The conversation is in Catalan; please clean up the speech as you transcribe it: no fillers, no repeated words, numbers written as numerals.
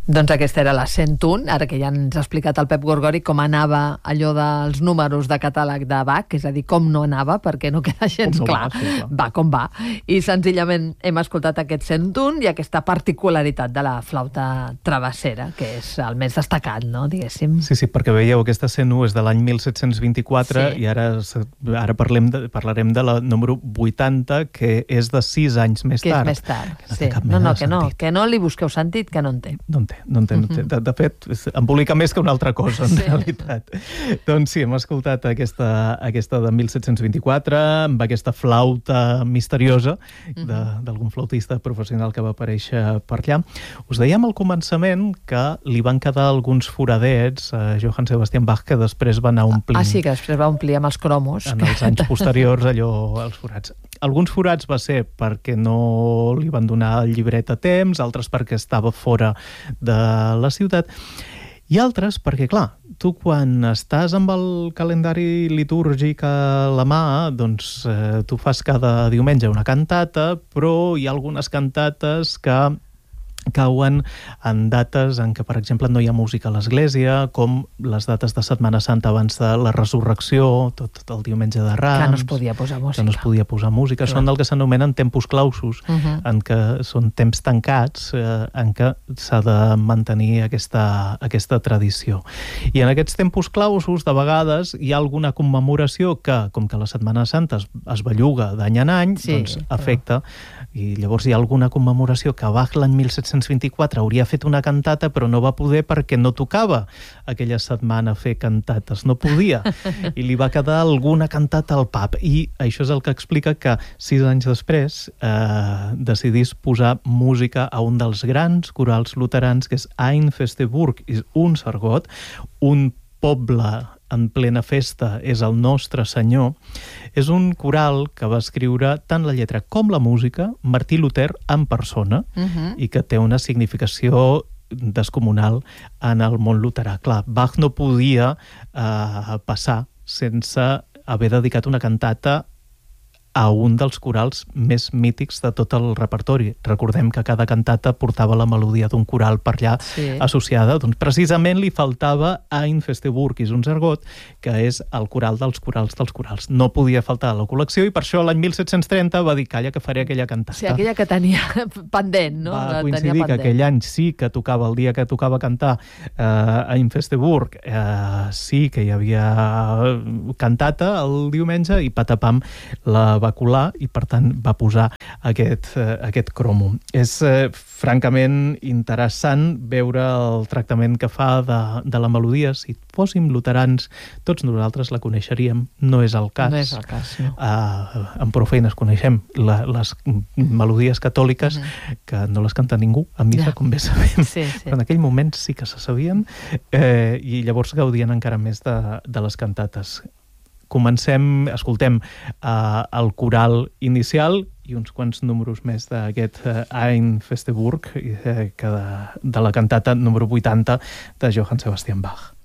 Doncs aquesta era la 101, ara que ja ens ha explicat el Pep Gorgori com anava allò dels números de catàleg de Bach, és a dir, com no anava, perquè no queda gens clar. Va com va. I senzillament hem escoltat aquest 101 i aquesta particularitat de la flauta travessera, que és el més destacat, no?, diguéssim. Sí, perquè veieu, aquesta 101 és de l'any 1724 i ara parlarem de la número 80, que és de 6 anys més tard. Que és més tard, sí. Que no li busqueu sentit, que no en té. No en té. De fet, embolica més que una altra cosa, en realitat. Doncs sí, hem escoltat aquesta de 1724, amb aquesta flauta misteriosa d'algun flautista professional que va aparèixer per allà. Us dèiem al començament que li van quedar alguns foradets a Johann Sebastian Bach, que després va anar omplint. Sí, que després va omplir amb els cromos. En els anys posteriors, els forats. Alguns forats va ser perquè no li van donar el llibret a temps, altres perquè estava fora de la ciutat, i altres perquè, clar, tu quan estàs amb el calendari litúrgic a la mà, doncs tu fas cada diumenge una cantata, però hi ha algunes cantates que cauen en dates en què, per exemple, no hi ha música a l'església, com les dates de Setmana Santa abans de la resurrecció, tot el diumenge de Rams. Que no es podia posar música. Que no es podia posar música. Clar. Són el que s'anomenen tempus clausus, en què són temps tancats, en què s'ha de mantenir aquesta tradició. I en aquests tempus clausus, de vegades, hi ha alguna commemoració que, com que la Setmana Santa es belluga d'any en any, doncs afecta. I llavors hi ha alguna commemoració que Bach l'any 1724 hauria fet una cantata, però no va poder perquè no tocava aquella setmana fer cantates, no podia. I li va quedar alguna cantata al pub. I això és el que explica que 6 anys després decidís posar música a un dels grans corals luterans, que és Ein-Festeburg, és un sargot, un poble en plena festa, és el Nostre Senyor. És un coral que va escriure tant la lletra com la música Martí Luter en persona i que té una significació descomunal en el món luterà. Clar, Bach no podia passar sense haver dedicat una cantata a un dels corals més mítics de tot el repertori. Recordem que cada cantata portava la melodia d'un coral per allà associada. Doncs precisament li faltava Ein-Festeburg, és un sargot, que és el coral dels corals dels corals. No podia faltar a la col·lecció i per això l'any 1730 va dir, calla, que faré aquella cantata. Sí, aquella que tenia pendent, no? Va coincidir que aquell any sí que tocava, el dia que tocava cantar Ein-Festeburg, sí que hi havia cantata el diumenge i patapam la va colar i per tant va posar aquest cromo. És francament interessant veure el tractament que fa de la melodia. Si fóssim luterans, tots nosaltres la coneixeríem. No és el cas. No és el cas, no. En prou feines coneixem les melodies catòliques que no les canta ningú a missa, com bé sabem. Però en aquell moment sí que se sabien i llavors gaudien encara més de les cantates. Escoltem el coral inicial i uns quants números més d'aquest Ein-Festeburg, de la cantata número 80 de Johann Sebastian Bach.